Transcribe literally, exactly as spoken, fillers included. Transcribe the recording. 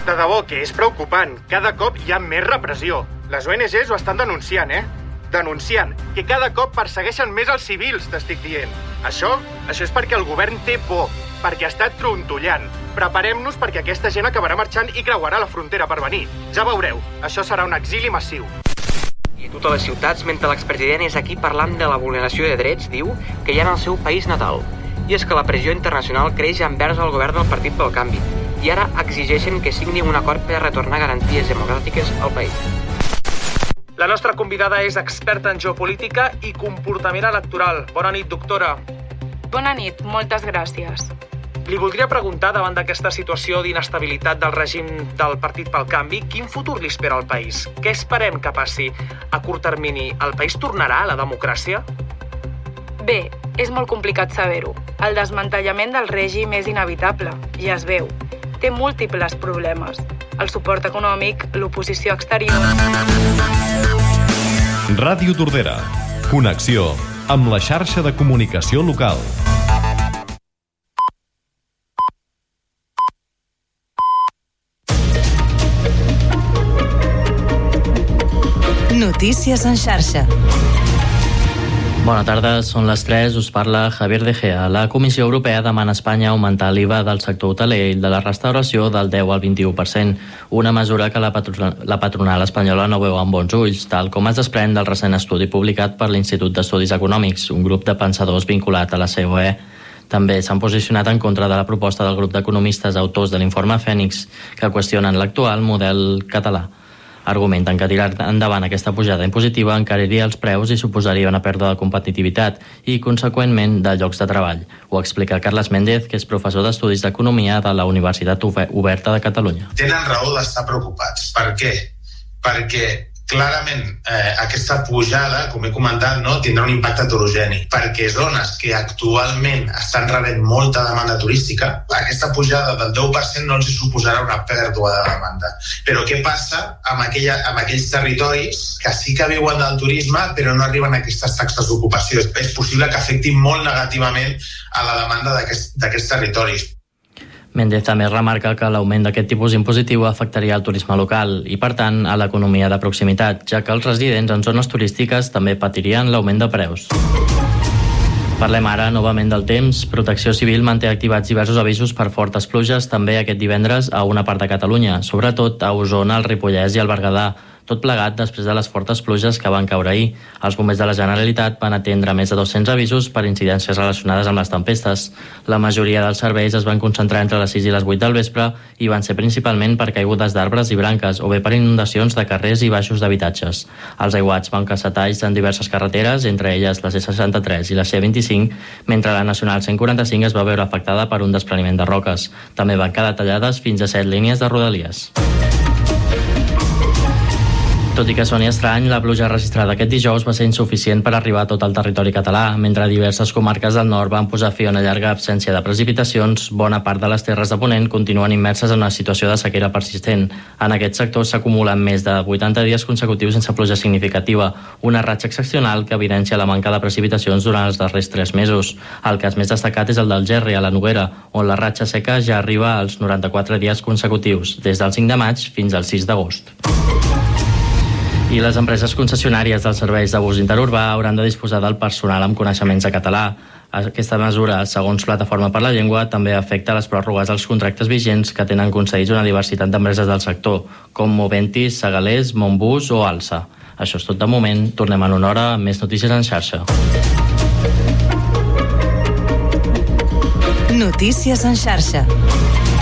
De debò que és preocupant. Cada cop hi ha més repressió. Les O N Ges ho estan denunciant, eh? Denunciant que cada cop persegueixen més els civils, t'estic dient. Això, això és perquè el govern té por, perquè està trontollant. Preparem-nos perquè aquesta gent acabarà marxant i creuarà la frontera per venir. Ja veureu, això serà un exili massiu. I a totes les ciutats, mentre l'expresident és aquí parlant de la vulneració de drets, diu que hi ha en el seu país natal. I és que la pressió internacional creix envers el govern del Partit pel Canvi i ara exigeixen que signi un acord per retornar garanties democràtiques al país. La nostra convidada és experta en geopolítica i comportament electoral. Bona nit, doctora. Bona nit, moltes gràcies. Li voldria preguntar, davant d'aquesta situació d'inestabilitat del règim del Partit pel Canvi, quin futur li espera al país? Què esperem que passi a curt termini? El país tornarà a la democràcia? Bé, és molt complicat saber-ho. El desmantellament del règim és inevitable, ja es veu. Té múltiples problemes. El suport econòmic, l'oposició exterior... Ràdio Tordera. Connexió amb la xarxa de comunicació local. Notícies en xarxa. Bona tarda, són les tres, us parla Javier De Gea. La Comissió Europea demana a Espanya augmentar l'I V A del sector hoteler i de la restauració del deu al vint-i-u per cent, una mesura que la, patrona, la patronal espanyola no veu amb bons ulls, tal com es desprèn del recent estudi publicat per l'Institut d'Estudis Econòmics, un grup de pensadors vinculat a la C O E. També s'han posicionat en contra de la proposta del grup d'economistes autors de l'informe Fènix, que qüestionen l'actual model català. Argumenten que tirar endavant aquesta pujada impositiva encariria els preus i suposaria una pèrdua de competitivitat i, conseqüentment, de llocs de treball. Ho explica Carles Méndez, que és professor d'Estudis d'Economia de la Universitat Oberta de Catalunya. Tenen raó d'estar preocupats. Per què? Perquè clarament eh, aquesta pujada, com he comentat, no, tindrà un impacte heterogeni, perquè zones que actualment estan rebent molta demanda turística, aquesta pujada del deu per cent no els suposarà una pèrdua de demanda. Però què passa amb, aquella, amb aquells territoris que sí que viuen del turisme però no arriben a aquestes taxes d'ocupació? És possible que afectin molt negativament a la demanda d'aquests d'aquests territoris. Méndez també remarca que l'augment d'aquest tipus impositiu afectaria el turisme local i, per tant, a l'economia de proximitat, ja que els residents en zones turístiques també patirien l'augment de preus. Parlem ara novament del temps. Protecció Civil manté activats diversos avisos per fortes pluges també aquest divendres a una part de Catalunya, sobretot a Osona, el Ripollès i el Berguedà, tot plegat després de les fortes pluges que van caure ahir. Els bombers de la Generalitat van atendre més de dos-cents avisos per incidències relacionades amb les tempestes. La majoria dels serveis es van concentrar entre les sis i les vuit del vespre i van ser principalment per caigudes d'arbres i branques o bé per inundacions de carrers i baixos d'habitatges. Els aiguats van causar talls en diverses carreteres, entre elles la C seixanta-tres i la C vint-i-cinc, mentre la Nacional cent quaranta-cinc es va veure afectada per un despreniment de roques. També van quedar tallades fins a set línies de rodalies. Tot i que soni estrany, la pluja registrada aquest dijous va ser insuficient per arribar a tot el territori català. Mentre diverses comarques del nord van posar fi a una llarga absència de precipitacions, bona part de les terres de Ponent continuen immerses en una situació de sequera persistent. En aquest sector s'acumulen més de vuitanta dies consecutius sense pluja significativa, una ratxa excepcional que evidencia la manca de precipitacions durant els darrers tres mesos. El cas més destacat és el del Gerri, a la Noguera, on la ratxa seca ja arriba als noranta-quatre dies consecutius, des del cinc de maig fins al sis d'agost. I les empreses concessionàries dels serveis de bus interurbà hauran de disposar del personal amb coneixements de català. Aquesta mesura, segons Plataforma per la Llengua, també afecta les pròrrogues als contractes vigents que tenen concedits una diversitat d'empreses del sector, com Moventis, Segalés, Montbus o Alsa. Això és tot de moment. Tornem en una hora amb més notícies en xarxa. Notícies en xarxa.